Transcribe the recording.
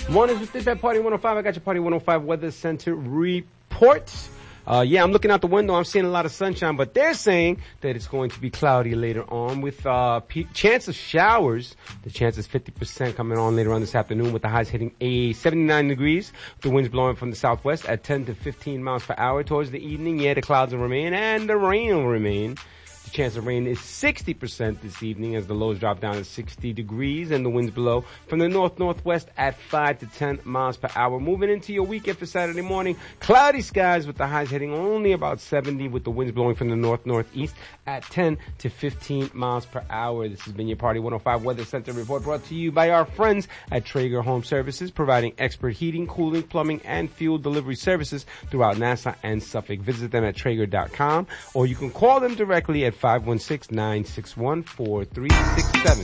Mornings with Dip at Party 105. I got your Party 105 Weather Center report. I'm looking out the window. I'm seeing a lot of sunshine, but they're saying that it's going to be cloudy later on with chance of showers. The chance is 50% coming on later on this afternoon with the highs hitting 79 degrees. The winds blowing from the southwest at 10 to 15 miles per hour. Towards the evening, the clouds will remain and the rain will remain. The chance of rain is 60% this evening as the lows drop down to 60 degrees and the winds blow from the north-northwest at 5 to 10 miles per hour. Moving into your weekend for Saturday morning, cloudy skies with the highs hitting only about 70 with the winds blowing from the north-northeast at 10 to 15 miles per hour. This has been your Party 105 Weather Center report brought to you by our friends at Traeger Home Services, providing expert heating, cooling, plumbing, and fuel delivery services throughout Nassau and Suffolk. Visit them at Traeger.com or you can call them directly at 516-961-4367.